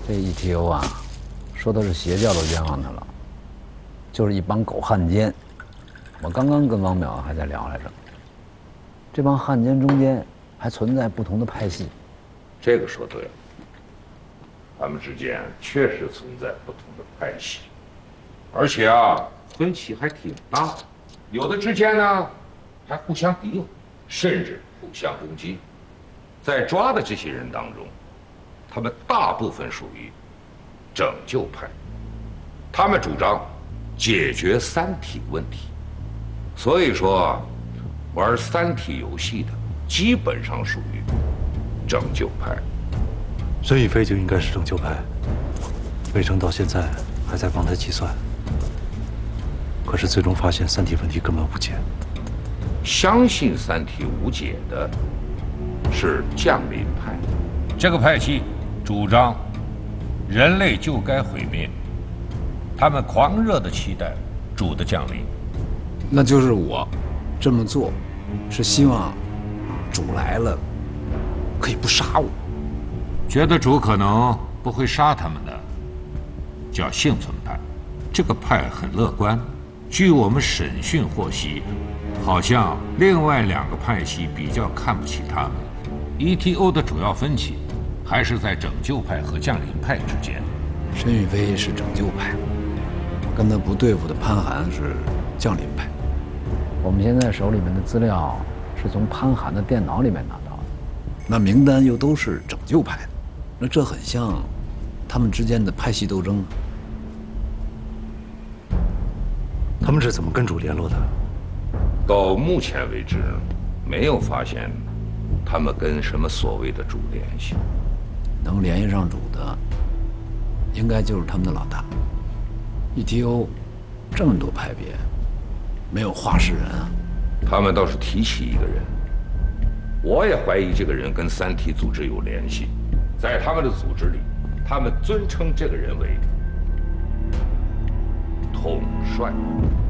这 ETO 啊，说的是邪教都冤枉他了，就是一帮狗汉奸。我刚刚跟王淼还在聊来着，这帮汉奸中间还存在不同的派系。 这个说对了，他们之间确实存在不同的派系，而且啊，分歧还挺大，有的之间呢还互相诋毁，甚至互相攻击。在抓的这些人当中，他们大部分属于拯救派，他们主张解决三体问题，所以说玩三体游戏的基本上属于拯救派。 孙宇飞就应该是拯救派，魏征到现在还在帮他计算，可是最终发现三体问题根本无解。 相信三体无解的是降临派，这个派系主张人类就该毁灭，他们狂热地期待主的降临。 那就是我这么做，是希望主来了可以不杀我。 觉得主可能不会杀他们的，叫幸存派。这个派很乐观，据我们审讯获悉，好像另外两个派系比较看不起他们。ETO 的主要分歧还是在拯救派和降临派之间。 申玉飞是拯救派，跟他不对付的潘寒是降临派。我们现在手里面的资料是从潘寒的电脑里面拿到的，那名单又都是拯救派的，那这很像他们之间的派系斗争。 他们是怎么跟主联络的？ 到目前为止，没有发现他们跟什么所谓的主联系。 能联系上主的，应该就是他们的老大。ETO 这么多派别，没有话事人啊。 他们倒是提起一个人，我也怀疑这个人跟三体组织有联系。在他们的组织里，他们尊称这个人为统帅。